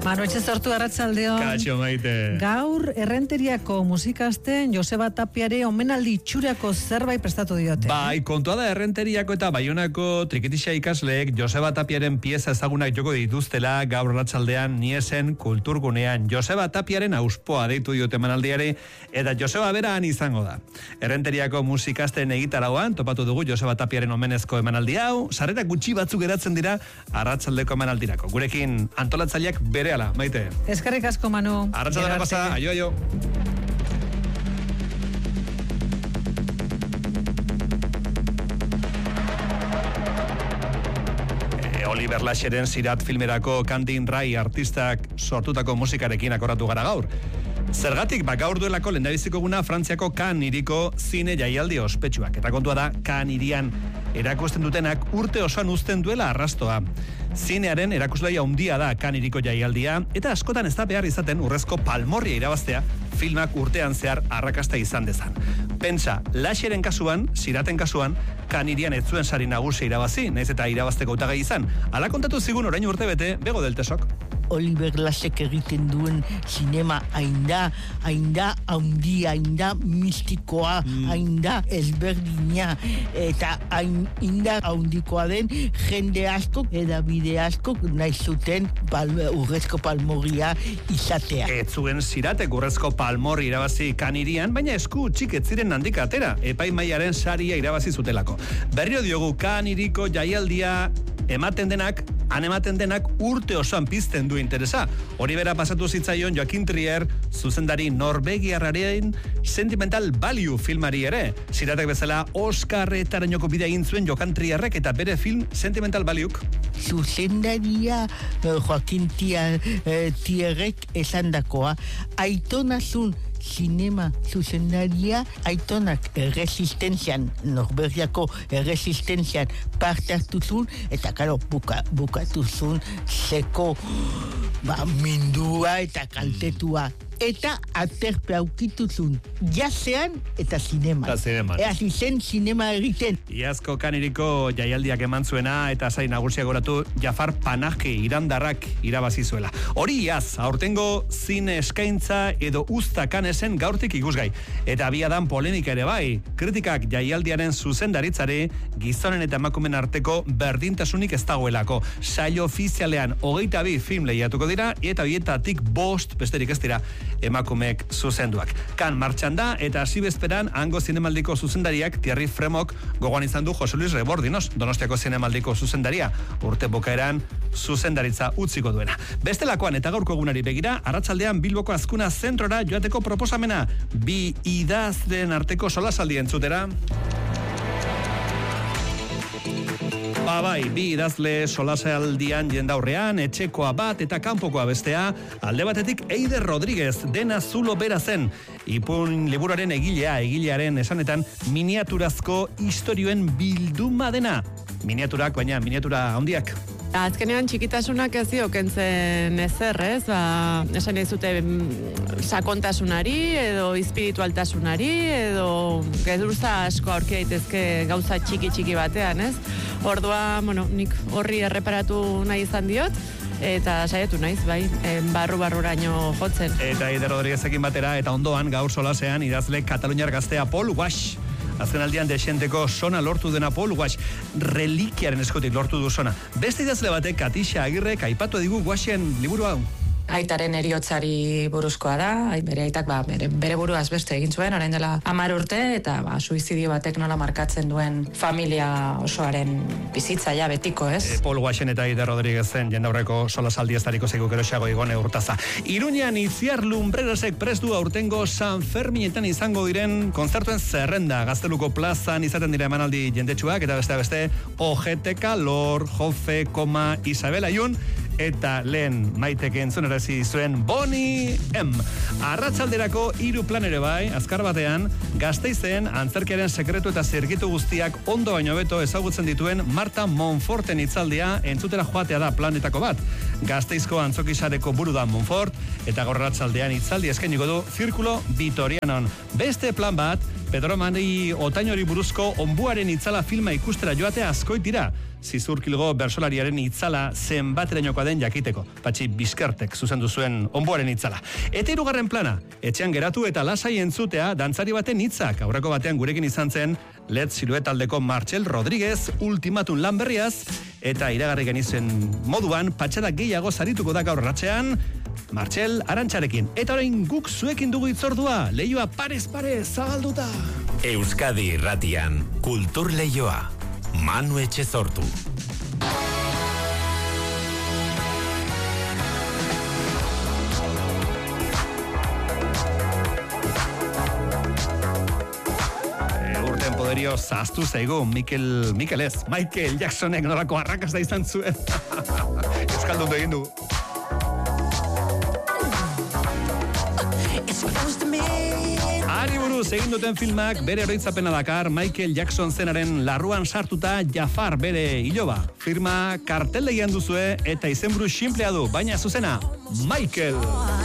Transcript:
Manu Etxezortu, arratsaldeon. Kaixo, Maite. Gaur Errenteriako musikasten Joseba Tapiare omenaldi itxurako zerbait prestatu diote. Bai, kontua da Errenteriako eta Baionako trikitixa ikasleek Joseba Tapiaren pieza ezagunak joko dituztela gaur arratsaldean Niesen kulturgunean. Joseba Tapiaren auspoa deitu diote emanaldiari eta Joseba beran izango da. Errenteriako musikasten egitarauan topatu dugu Joseba Tapiaren omenezko emanaldi hau, sarrera gutxi batzuk geratzen dira arratsaldeko emanaldirako. Gurekin antolatzaileak berehala, Maite. Eskerrik asko, Manu. Arratsaldera pasa, aio. Oliver Lasheren Sirat filmerako Cantin Rai artistak sortutako musikarekin akoratu gara gaur. Zergatik, gaur duelako lehendabiziko eguna Frantziako Cannes hiriko zine jaialdi ospetsuak. Eta kontua da, Cannes hirian erakusten dutenak urte osoan uzten duela arrastoa. Zinearen erakuslai handia da Cannes hiriko jaialdia, eta askotan ez da behar izaten urrezko palmorria irabaztea filmak urtean zehar arrakasta izan dezan. Pentsa, Lasheren kasuan, Siraten kasuan, Cannes hirian ez zuen sari nagusia irabazi, naiz eta irabazteko hautagai izan. Hala kontatu zigun orain urte bete, Bego del Tesok. Oliver Lasek egiten duen sinema hainda handia, hainda mistikoa, hainda ezberdina, eta hainda handikoa den jende askok, edabide askok nahi zuten urrezko palmorria izatea. Ez zuen Siratek urrezko palmorri irabazi Cannes hirian, baina esku txik ez ziren handik atera, epaimahaiaren saria irabazi zutelako. Berrio diogu Cannes hiriko jaialdia ematen denak urte osoan pizten du interesa. Hori bera pasatu zitzaion Joaquin Trier, zuzendari norvegiarraren Sentimental Value filmari ere. Siratek bezala Oscarretarainoko bidea egin zuen Joaquin Trierrek eta bere film Sentimental Value. Zuzendaria Joaquin Trierrek esandakoa, aitonazun sinema zuzendaria, aitonak erresistentzian, Norvegiako erresistentzian parte hartuzun, eta karo, bukatuzun seko mindua eta kaltetua. Eta aterpe aukituzun jazean eta zineman. Eaz izen sinema egiten. Iazko Cannes hiriko jaialdiak eman zuena eta zai nagusia goratu Jafar Panahi irandarrak irabazi zuela. Hori iaz, aurtengo zine eskaintza edo uzta Cannesen gaurtik ikusgai. Eta abiadan polemika ere bai, kritikak jaialdiaren zuzendaritzare gizonen eta emakumen arteko berdintasunik ez dagoelako. Saio ofizialean 22 film lehiatuko dira eta horietatik 5 besterik ez dira emakumeek zuzenduak. Kan martxan da eta hasi bezperan hango zinemaldiko zuzendariak Thierry Fremok gogoan izan du Jose Luis Rebordinos, Donostiako zinemaldiko zuzendaria, urte bukaeran zuzendaritza utziko duena. Bestelakoan eta gaurko egunari begira, arratsaldean Bilboko Azkuna zentrora joateko proposamena, 2 idazleen arteko solasaldi entzutera. Bai, 2 idazle solasaldian jendaurrean, etxekoa bat eta kanpokoa bestea, alde batetik Eider Rodríguez, Dena Zulo bera zen, Ipun liburuaren egilearen esanetan miniaturazko istorioen bilduma dena. Miniaturak, baina miniatura handiak. Azkenean txikitasunak ez dio kentzen ezer, ez? Esan dizute sakontasunari edo espiritualtasunari edo gedurza asko aurki daitezke gauza txiki batean, ez? Ordua, nik horri erreparatu nahi izan diot eta saiatu naiz, bai, barruraino jotzen. Eta Eider Rodríguezekin batera eta ondoan gaur solasean idazle kataluniar gaztea Paul Wash. Azken aldian desenteko sona lortu dena Paul Wash, relikiaren eskutik lortu du sona. Beste idazle batek Katixa Agirrek aipatu digu Washen liburu hau. Aitaren heriotzari buruzkoa da, bere aitak bere buruaz beste egin zuen, orain dela 10 urte, eta suizidio batek nola markatzen duen familia osoaren bizitza ja betiko, ez? Paul Washen eta Eider Rodríguezen jendaurreko solasaldi ez dariko zeiku geroxeago igone urtaza. Iruñan Itziar Lumbrerasek prestu aurtengo San Ferminetan izango diren konzertuen zerrenda. Gazteluko plazan izaten dira emanaldi jendetsuak, eta beste Ojete Kalor, Jofe, Isabel Ayun, eta lehen Maitek entzunarazi zuen Boni M. Arratsalderako 3 plan ere bai, azkar batean, Gasteizen antzerkiaren sekretu eta zirkitu guztiak ondo baino beto ezagutzen dituen Marta Monforten hitzaldia entzutera joatea da planetako bat. Gasteizko antzokisareko buru da Monfort, eta gaur arratsaldean hitzaldi eskainiko du Zirkulo Vitorianon. Beste plan bat, Pedro Mari Otainori buruzko Onbuaren itzala filma ikustera joatea Azkoitira. zizurkilgo bersolariaren itzala zenbaterainokoa den jakiteko. Patxi Bizkertek zuzendu zuen onboaren itzala. Eta hirugarren plana, etxean geratu eta lasai entzutea dantzari baten hitzak. Aurreko batean gurekin izan zen Led Siluet taldeko Martxel Rodríguez ultimatun lan berriaz, eta iragarri genizen moduan patxada gehiago zarituko da gaur ratxean Martxel Arantxarekin. Eta orain guk zuekin dugu itzordua, leioa parez zabalduta. Euskadi Irratian, Kultur Leioa, Manu Etxezortu. Urten poderio zaztu zaigu, Michael Jacksonek norako arrakasta izan zuen. Euskaldun egin du. Ari buruz egin duten filmak bere oroitzapena dakar Michael Jackson zenaren larruan sartuta Jafar bere iloba. Firma karteldegian duzue eta izenburu sinplea du, baina zuzena, Michael.